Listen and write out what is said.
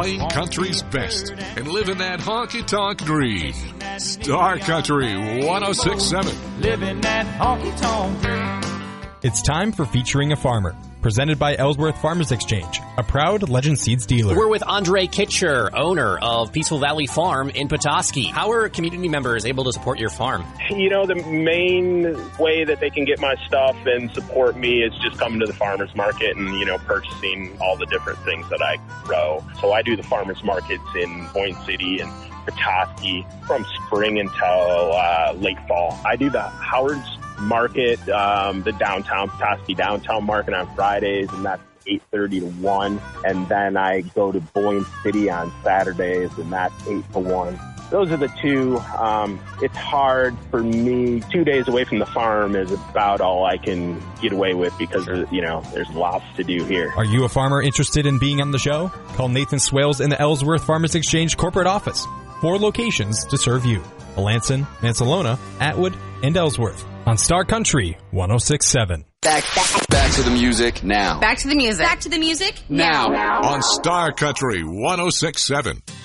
playing country's best and living that honky-tonk dream. Star Country 106.7. Living that honky-tonk dream. It's time for Featuring a Farmer, presented by Ellsworth Farmers Exchange, a proud Legend Seeds dealer. We're with Andre Kitcher, owner of Peaceful Valley Farm in Petoskey. How are community members able to support your farm? You know, the main way that they can get my stuff and support me is just coming to the farmers market and, you know, purchasing all the different things that I grow. So I do the farmers markets in Boyne City and Petoskey from spring until late fall. I do the Howard's Market, the downtown Petoskey downtown market on Fridays, and that's 8:30 to 1. And then I go to Boyne City on Saturdays, and that's 8 to 1. Those are the two. It's hard for me. 2 days away from the farm is about all I can get away with because, you know, there's lots to do here. Are you a farmer interested in being on the show? Call Nathan Swales in the Ellsworth Farmers Exchange corporate office. 4 locations to serve you: Melanson, Mansalona, Atwood, and Ellsworth. On Star Country 106.7. Back to the music now. Back to the music. Back to the music now. On Star Country 106.7.